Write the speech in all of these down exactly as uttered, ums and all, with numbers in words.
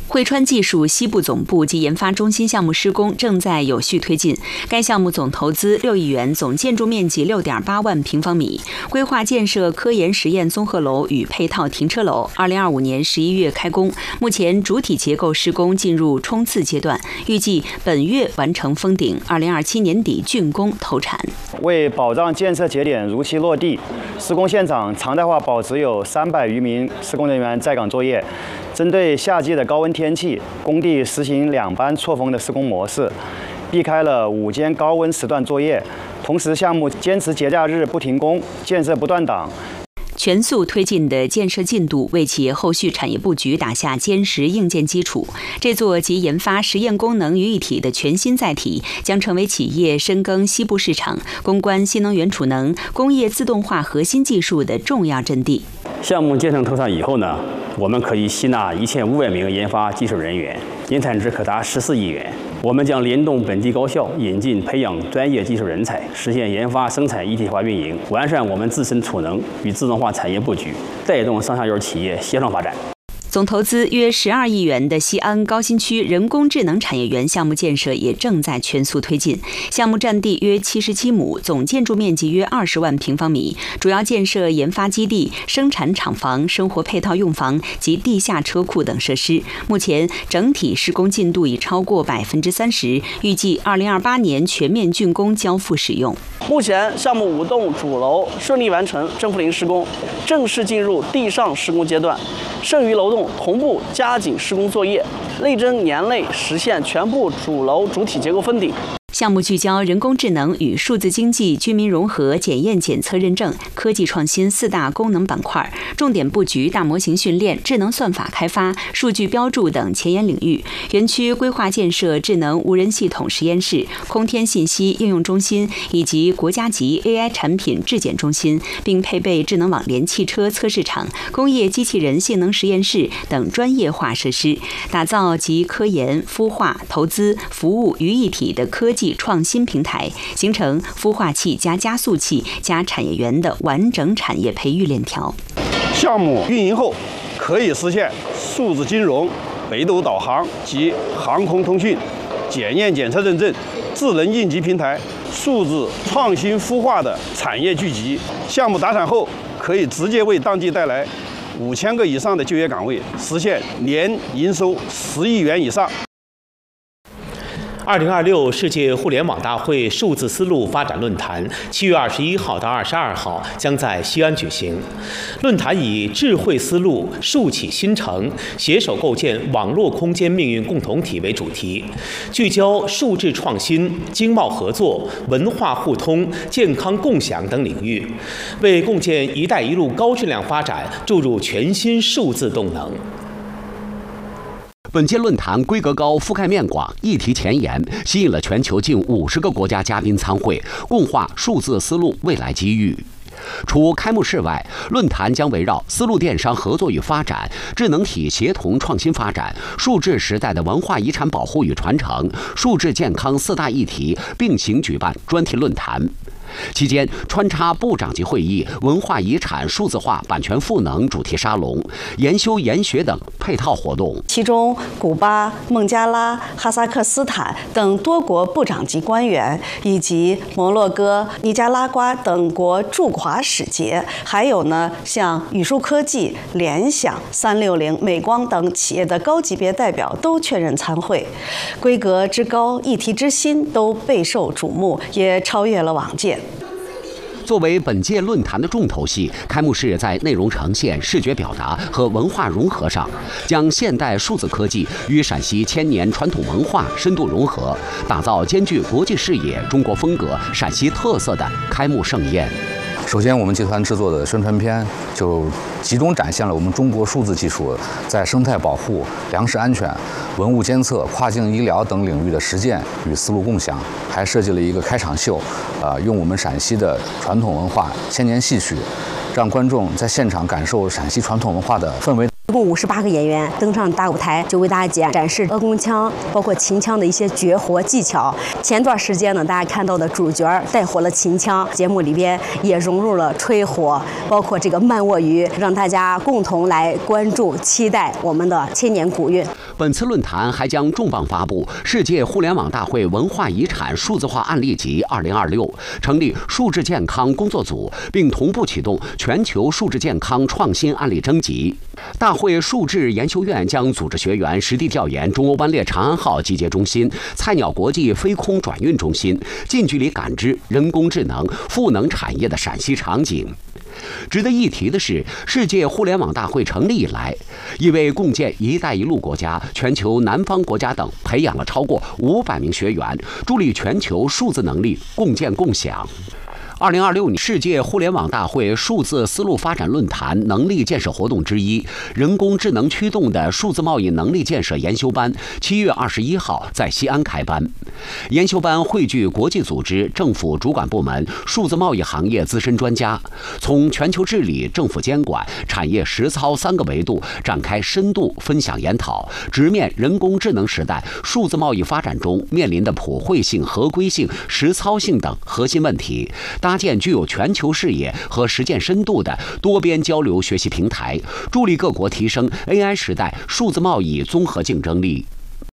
汇川技术西部总部及研发中心项目施工正在有序推进。该项目总投资六亿元，总建筑面积六点八万平方米，规划建设科研实验综合楼与配套停车楼。二零二五年十一月开工。目前主体结构施工进入冲刺阶段，预计本月完成封顶，二零二七年底竣工投产。 为保障建设节点如期落地，施工现场常态化保持有三百余名施工人员在岗作业。针对夏季的高温天气，工地实行两班错峰的施工模式，避开了午间高温时段作业。同时，项目坚持节假日不停工，建设不断档。 全速推进的建设进度为企业后续产业布局打下坚实硬件基础。这座集研发、实验功能于一体的全新载体，将成为企业深耕西部市场、攻关新能源储能、工业自动化核心技术的重要阵地。 项目建成投产以后呢，我们可以吸纳一千五百名研发技术人员，年产值可达十四亿元。我们将联动本地高校，引进培养专业技术人才，实现研发生产一体化运营，完善我们自身储能与自动化产业布局，带动上下游企业协同发展。 总投资约十二亿元的西安高新区人工智能产业园项目建设也正在全速推进。项目占地约七十七亩，总建筑面积约二十万平方米，主要建设研发基地、生产厂房、生活配套用房及地下车库等设施。目前整体施工进度已超过百分之三十，预计二零二八年全面竣工交付使用。 目前项目五栋主楼顺利完成正负零施工，正式进入地上施工阶段，剩余楼栋同步加紧施工作业，力争年内实现全部主楼主体结构封顶。 项目聚焦人工智能与数字经济、居民融合、检验检测认证、科技创新四大功能板块，重点布局大模型训练、智能算法开发、数据标注等前沿领域。园区规划建设智能无人系统实验室、空天信息应用中心以及国家级 A I 产品质检中心，并配备智能网联汽车测试场、工业机器人性能实验室等专业化设施，打造集科研、孵化、投资、服务于一体的科技创新平台，形成孵化器加加速器加产业园的完整产业培育链条。 项目运营后，可以实现数字金融、北斗导航及航空通讯、检验检测认证、智能应急平台、数字创新孵化的产业聚集。项目达产后，可以直接为当地带来五千个以上的就业岗位，实现年营收十亿元以上。 二零二六世界互联网大会数字丝路发展论坛七月二十一号到二十二号将在西安举行。论坛以智慧丝路竖起新城，携手构建网络空间命运共同体为主题，聚焦数字创新、经贸合作、文化互通、健康共享等领域，为共建“一带一路”高质量发展注入全新数字动能。 本届论坛规格高、覆盖面广、议题前沿，吸引了全球近五十个国家嘉宾参会，共话数字丝路未来机遇。除开幕式外，论坛将围绕丝路电商合作与发展、智能体协同创新发展、数字时代的文化遗产保护与传承、数字健康四大议题并行举办专题论坛。期间穿插部长级会议、文化遗产数字化、版权赋能主题沙龙、研修研学等配套活动。 其中，古巴、孟加拉、哈萨克斯坦等多国部长级官员，以及摩洛哥、尼加拉瓜等国驻华使节，还有呢，像宇树科技、联想、三六零、美光等企业的高级别代表都确认参会。规格之高、议题之新都备受瞩目，也超越了往届。 作为本届论坛的重头戏，开幕式在内容呈现、视觉表达和文化融合上，将现代数字科技与陕西千年传统文化深度融合，打造兼具国际视野、中国风格、陕西特色的开幕盛宴。 首先，我们集团制作的宣传片就集中展现了我们中国数字技术在生态保护、粮食安全、文物监测、跨境医疗等领域的实践与思路共享，还设计了一个开场秀，呃，用我们陕西的传统文化千年戏曲，让观众在现场感受陕西传统文化的氛围。 一共五十八个演员登上大舞台，就为大家展示鹅公腔，包括秦腔的一些绝活技巧。前段时间呢，大家看到的主角带火了秦腔，节目里边也融入了吹火，包括这个慢卧鱼，让大家共同来关注、期待我们的千年古韵。 本次论坛还将重磅发布《世界互联网大会文化遗产数字化案例集二零二六》，成立数字健康工作组，并同步启动全球数字健康创新案例征集。大会数智研究院将组织学员实地调研中欧班列长安号集结中心、菜鸟国际飞空转运中心，近距离感知人工智能赋能产业的陕西场景。值得一提的是，世界互联网大会成立以来，因为共建“一带一路”国家、全球南方国家等，培养了超过五百名学员，助力全球数字能力共建共享。二零二六年世界互联网大会数字丝路发展论坛能力建设活动之一，人工智能驱动的数字贸易能力建设研修班，七月二十一号在西安开班。研修班汇聚国际组织、政府主管部门、数字贸易行业资深专家，从全球治理、政府监管、产业实操三个维度展开深度分享研讨，直面人工智能时代数字贸易发展中面临的普惠性、合规性、实操性等核心问题，搭建具有全球视野和实践深度的多边交流学习平台，助力各国提升 A I 时代数字贸易综合竞争力。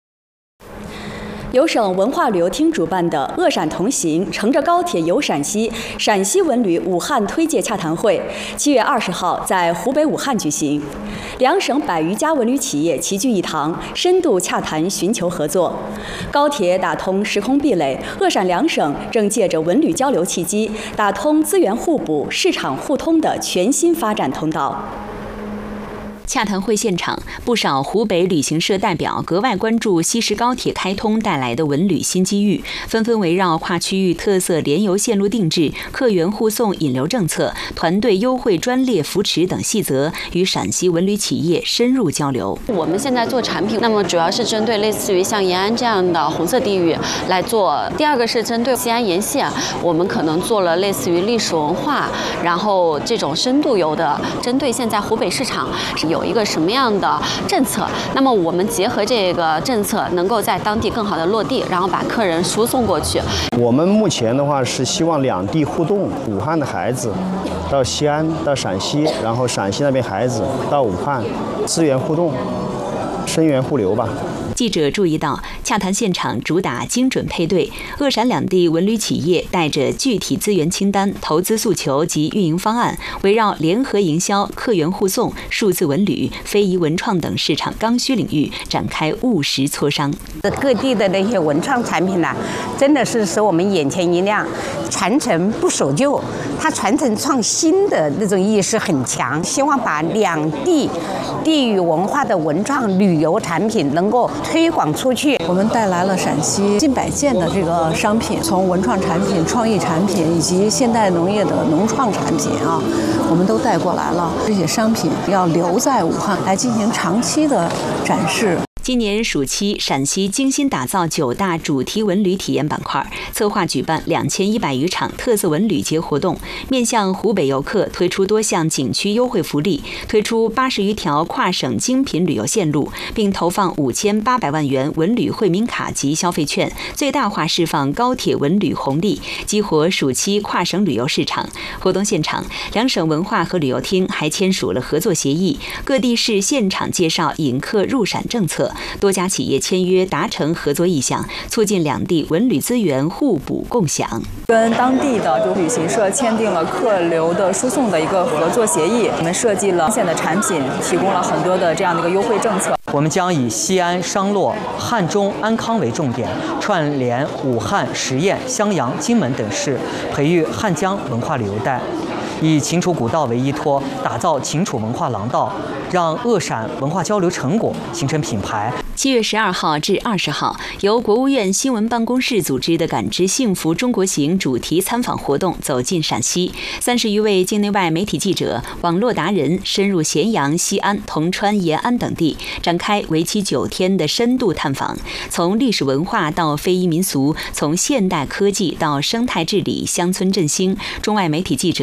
由省文化旅游厅主办的鄂陕同行，乘着高铁游陕西陕西文旅武汉推介洽谈会，七月二十号在湖北武汉举行。两省百余家文旅企业齐聚一堂，深度洽谈，寻求合作。高铁打通时空壁垒，鄂陕两省正借着文旅交流契机，打通资源互补、市场互通的全新发展通道。 洽谈会现场，不少湖北旅行社代表格外关注西石高铁开通带来的文旅新机遇，纷纷围绕跨区域特色联游线路定制、客源护送引流政策、团队优惠专列扶持等细则，与陕西文旅企业深入交流。 我们现在做产品，那么主要是针对类似于像延安这样的红色地域来做。第二个是针对西安沿线，我们可能做了类似于历史文化，然后这种深度游的，针对现在湖北市场是有。有一个什么样的政策？那么我们结合这个政策，能够在当地更好的落地，然后把客人输送过去。 我们目前的话是希望两地互动，武汉的孩子到西安，到陕西，然后陕西那边孩子到武汉，资源互动，生源互流吧。 记者注意到，洽谈现场主打精准配对，鄂陕两地文旅企业带着具体资源清单、投资诉求及运营方案，围绕联合营销、客源护送、数字文旅、非遗文创等市场刚需领域展开务实磋商。 各地的那些文创产品呢、啊，真的是使我们眼前一亮。传承不守旧，它传承创新的那种意识很强。希望把两地地域文化的文创旅游产品能够推广出去。 我们带来了陕西近百件的这个商品，从文创产品、创意产品以及现代农业的农创产品啊，我们都带过来了。这些商品要留在武汉来进行长期的展示。 今年暑期，陕西精心打造九大主题文旅体验板块，策划举办两千一百余场特色文旅节活动，面向湖北游客推出多项景区优惠福利，推出八十余条跨省精品旅游线路，并投放五千八百万元文旅惠民卡及消费券，最大化释放高铁文旅红利，激活暑期跨省旅游市场。活动现场，两省文化和旅游厅还签署了合作协议，各地市现场介绍引客入陕政策。多家企业签约达成合作意向，促进两地文旅资源互补共享。 跟当地的就旅行社签订了客流的输送的一个合作协议，我们设计了现的产品，提供了很多的这样的一个优惠政策。 我们将以西安、商洛、汉中、安康为重点，串联武汉、十堰、襄阳、荆门等市，培育汉江文化旅游带。以秦楚古道为依托，打造秦楚文化廊道，让鄂陕文化交流成果形成品牌。 七月十二号至二十号，由国务院新闻办公室组织的“感知幸福中国行”主题参访活动走进陕西，三十余位境内外媒体记者、网络达人深入咸阳、西安、铜川、延安等地，展开为期九天的深度探访，从历史文化到非遗民俗，从现代科技到生态治理、乡村振兴，中外媒体记者实地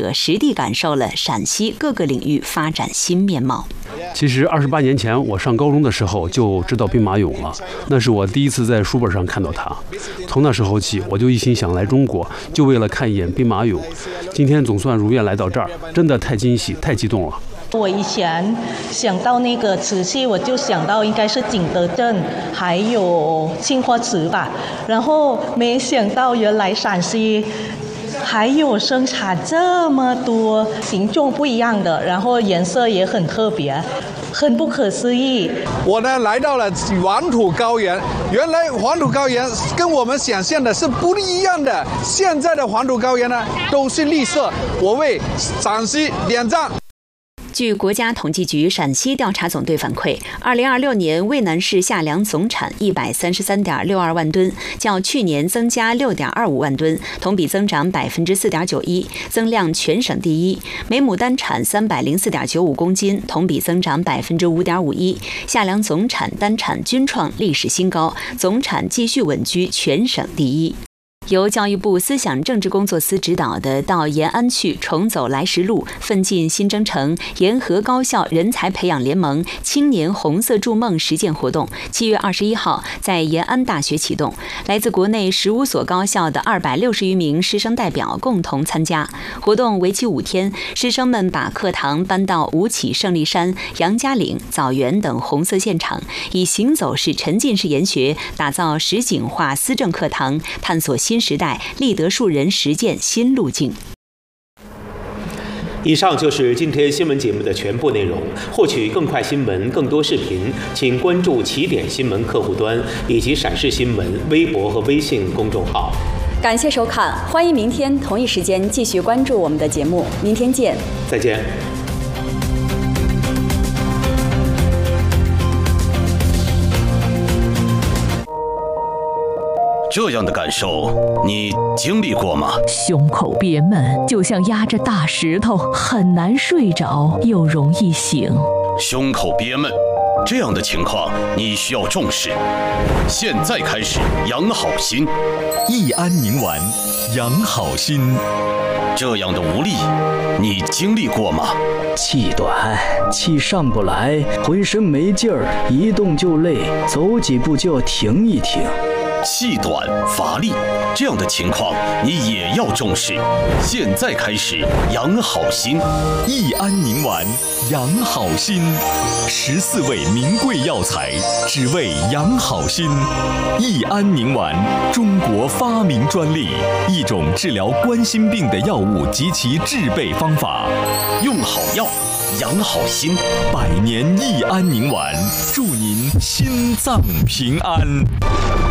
地感受了陕西各个领域发展新面貌。 其实二十八年前我上高中的时候就知道兵马俑了，那是我第一次在书本上看到它。从那时候起，我就一心想来中国，就为了看一眼兵马俑。今天总算如愿来到这儿，真的太惊喜、太激动了。 我以前想到那个瓷器，我就想到应该是景德镇，还有青花瓷吧。然后没想到原来陕西还有生产这么多形状不一样的，然后颜色也很特别，很不可思议。 我呢来到了黄土高原，原来黄土高原跟我们想象的是不一样的。现在的黄土高原呢都是绿色，我为陕西点赞。 据国家统计局陕西调查总队反馈，二零二六年渭南市夏粮总产一百三十三点六二万吨，较去年增加六点二五万吨，同比增长百分之四点九一，增量全省第一。每亩单产三百零四点九五公斤，同比增长百分之五点五一。夏粮总产单产均创历史新高，总产继续稳居全省第一。由教育部思想政治工作司指导的到延安去重走来时路，奋进新征程沿河高校人才培养联盟青年红色筑梦实践活动，七月二十一号在延安大学启动，来自国内十五所高校的二百六十余名师生代表共同参加。活动为期五天，师生们把课堂搬到吴起胜利山、杨家岭、枣园等红色现场，以行走式沉浸式研学，打造实景化思政课堂，探索新时代立德树人实践新路径。 以上就是今天新闻节目的全部内容。获取更快新闻、更多视频，请关注起点新闻客户端以及陕视新闻微博和微信公众号。 感谢收看，欢迎明天同一时间继续关注我们的节目。明天见。 再见。 这样的感受你经历过吗？ 胸口憋闷，就像压着大石头，很难睡着，又容易醒。 胸口憋闷，这样的情况你需要重视。现在开始养好心， 益安宁丸，养好心。 这样的无力，你经历过吗？ 气短，气上不来，浑身没劲儿，一动就累，走几步就要停一停。 气短乏力，这样的情况你也要重视。现在开始养好心， 益安宁丸，养好心，十四味名贵药材，只为养好心。益安宁丸，中国发明专利，一种治疗冠心病的药物及其制备方法。 用好药，养好心， 百年益安宁丸，祝您心脏平安。